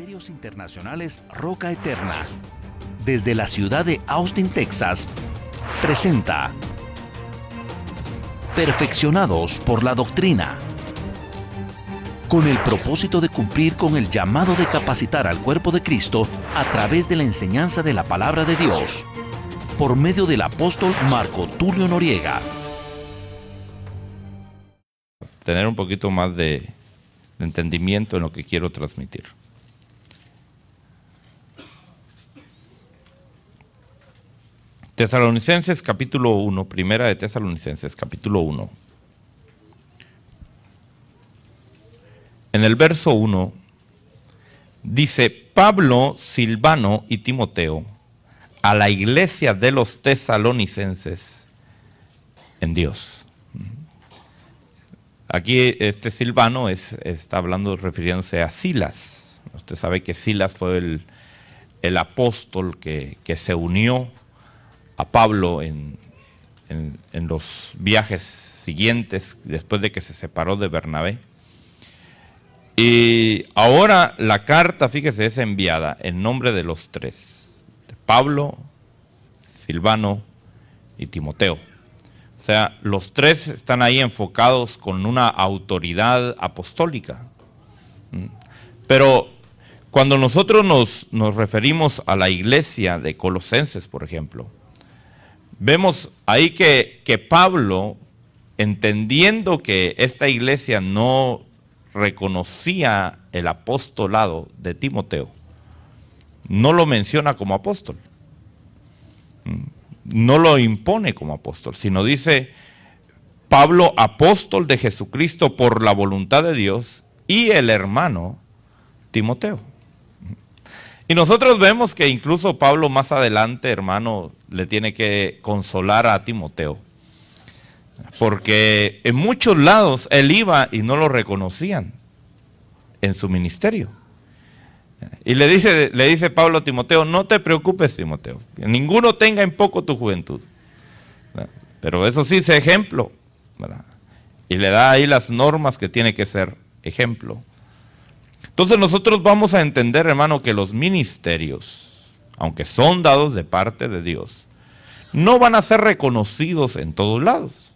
Ministerios Internacionales Roca Eterna, desde la ciudad de Austin, Texas, presenta Perfeccionados por la Doctrina, con el propósito de cumplir con el llamado de capacitar al cuerpo de Cristo a través de la enseñanza de la palabra de Dios, por medio del apóstol Marco Tulio Noriega. Tener un poquito más de entendimiento en lo que quiero transmitir. Tesalonicenses capítulo 1, primera de Tesalonicenses capítulo 1. En el verso 1 dice: Pablo, Silvano y Timoteo, a la iglesia de los tesalonicenses en Dios. Aquí Silvano está hablando, refiriéndose a Silas. Usted sabe que Silas fue el apóstol que se unió a Pablo en los viajes siguientes, después de que se separó de Bernabé. Y ahora la carta, fíjese, es enviada en nombre de los tres: de Pablo, Silvano y Timoteo. O sea, los tres están ahí enfocados con una autoridad apostólica. Pero cuando nosotros nos referimos a la iglesia de Colosenses, por ejemplo, vemos ahí que Pablo, entendiendo que esta iglesia no reconocía el apostolado de Timoteo, no lo menciona como apóstol. No lo impone como apóstol, sino dice: Pablo, apóstol de Jesucristo por la voluntad de Dios, y el hermano Timoteo. Y nosotros vemos que incluso Pablo más adelante, hermano, le tiene que consolar a Timoteo, porque en muchos lados él iba y no lo reconocían en su ministerio. Y le dice Pablo a Timoteo: no te preocupes, Timoteo, que ninguno tenga en poco tu juventud, pero eso sí, sé ejemplo, ¿verdad? Y le da ahí las normas que tiene que ser ejemplo. Entonces nosotros vamos a entender, hermano, que los ministerios, aunque son dados de parte de Dios, no van a ser reconocidos en todos lados.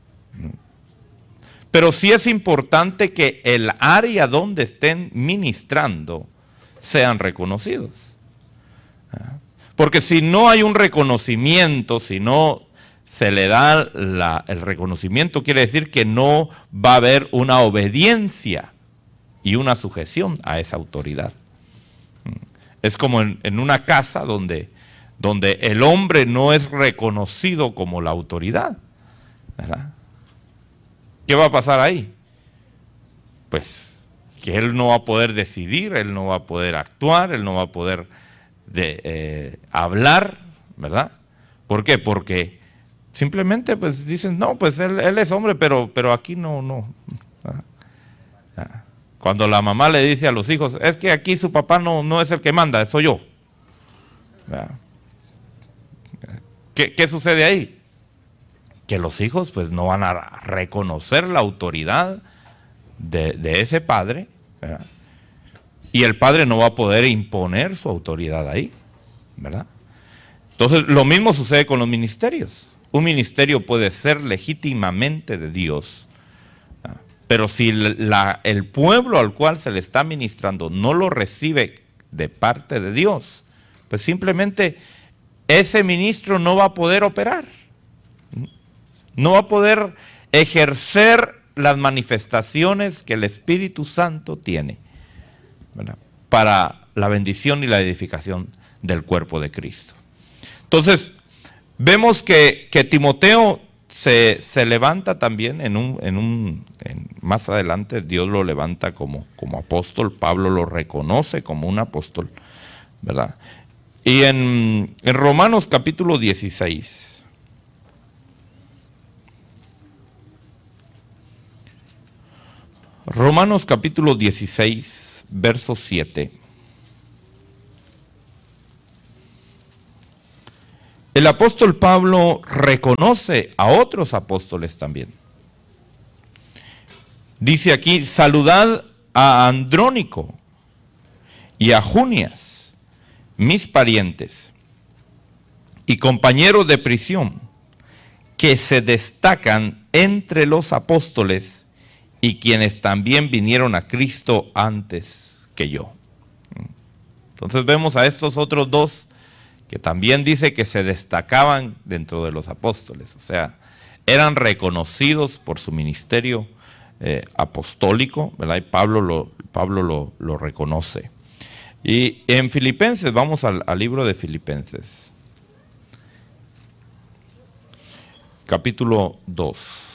Pero sí es importante que el área donde estén ministrando sean reconocidos. Porque si no hay un reconocimiento, si no se le da el reconocimiento, quiere decir que no va a haber una obediencia y una sujeción a esa autoridad. Es como en una casa donde el hombre no es reconocido como la autoridad, ¿verdad? ¿Qué va a pasar ahí? Pues que él no va a poder decidir, él no va a poder actuar, él no va a poder hablar, ¿verdad? ¿Por qué? Porque simplemente pues dicen: no, pues él es hombre, pero aquí no. Cuando la mamá le dice a los hijos: es que aquí su papá no es el que manda, soy yo. ¿Qué sucede ahí? Que los hijos pues no van a reconocer la autoridad de ese padre, ¿verdad? Y el padre no va a poder imponer su autoridad ahí, ¿verdad? Entonces lo mismo sucede con los ministerios. Un ministerio puede ser legítimamente de Dios, ¿verdad? Pero si el pueblo al cual se le está ministrando no lo recibe de parte de Dios, pues simplemente ese ministro no va a poder operar, no va a poder ejercer las manifestaciones que el Espíritu Santo tiene, ¿verdad?, para la bendición y la edificación del cuerpo de Cristo. Entonces, vemos que Timoteo se levanta también más adelante Dios lo levanta como apóstol. Pablo lo reconoce como un apóstol, ¿verdad? Y en Romanos capítulo 16, Romanos capítulo 16, verso 7. El apóstol Pablo reconoce a otros apóstoles también. Dice aquí: saludad a Andrónico y a Junias, mis parientes y compañeros de prisión, que se destacan entre los apóstoles y quienes también vinieron a Cristo antes que yo. Entonces vemos a estos otros dos que también dice que se destacaban dentro de los apóstoles, o sea, eran reconocidos por su ministerio apostólico, ¿verdad? Y Pablo lo reconoce. Y en Filipenses, vamos al libro de Filipenses, capítulo 2.